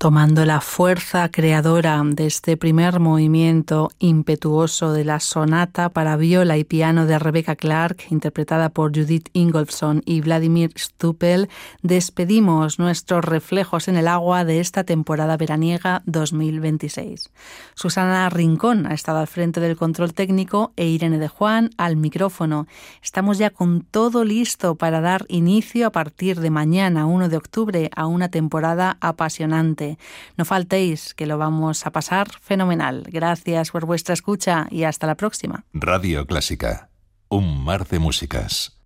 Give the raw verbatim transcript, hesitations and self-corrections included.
tomando la fuerza creadora de este primer movimiento impetuoso de la sonata para viola y piano de Rebecca Clark, interpretada por Judith Ingolfsson y Vladimir Stupel, despedimos nuestros reflejos en el agua de esta temporada veraniega dos mil veintiséis. Susana Rincón ha estado al frente del control técnico e Irene de Juan al micrófono. Estamos ya con todo listo para dar inicio a partir de mañana, uno de octubre, a una temporada apasionante. No faltéis, que lo vamos a pasar fenomenal. Gracias por vuestra escucha y hasta la próxima. Radio Clásica, un mar de músicas.